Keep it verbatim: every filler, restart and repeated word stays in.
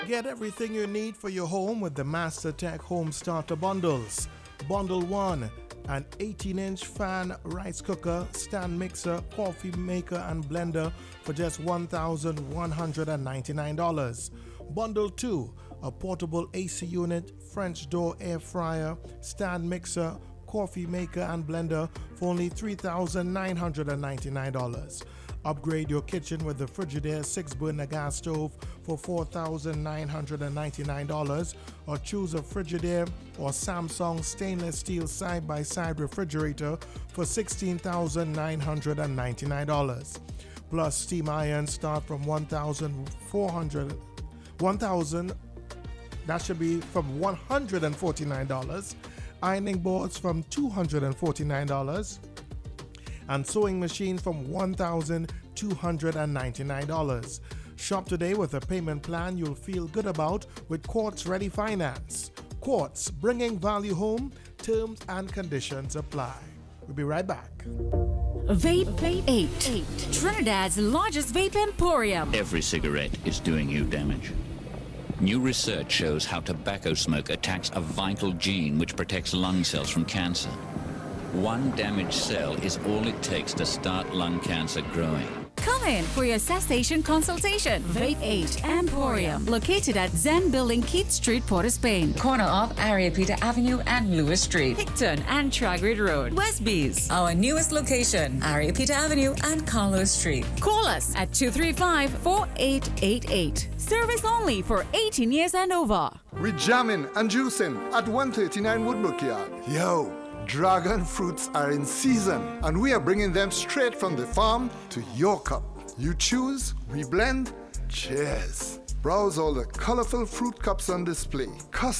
Get everything you need for your home with the MasterTech Home Starter Bundles. Bundle one, an eighteen inch fan, rice cooker, stand mixer, coffee maker and blender for just one thousand one hundred ninety-nine dollars. Bundle two, a portable A C unit, French door air fryer, stand mixer, coffee maker and blender for only three thousand nine hundred ninety-nine dollars. Upgrade your kitchen with the Frigidaire six burner gas stove for four thousand nine hundred ninety-nine dollars, or choose a Frigidaire or Samsung stainless steel side-by-side refrigerator for sixteen thousand nine hundred ninety-nine dollars. Plus, steam irons start from one thousand four hundred dollars, one thousand that should be from one hundred forty-nine dollars, ironing boards from two hundred forty-nine dollars, and sewing machines from one thousand two hundred ninety-nine dollars. Shop today with a payment plan you'll feel good about with Quartz Ready Finance. Quartz, bringing value home. Terms and conditions apply. We'll be right back. Vape Vape eight, Trinidad's largest vape emporium. Every cigarette is doing you damage. New research shows how tobacco smoke attacks a vital gene which protects lung cells from cancer. One damaged cell is all it takes to start lung cancer growing. Come in for your cessation consultation. Vape eight Emporium, located at Zen Building, Keith Street, Port of Spain. Corner of Ariapita Avenue and Lewis Street. Hickton and Tragrid Road, Westbees. Our newest location, Ariapita Avenue and Carlos Street. Call us at two three five, four eight eight eight. Service only for eighteen years and over. We're jamming and juicing at one thirty-nine Woodbrook Yard. Yo! Dragon fruits are in season, and we are bringing them straight from the farm to your cup. You choose, we blend. Cheers. Browse all the colorful fruit cups on display.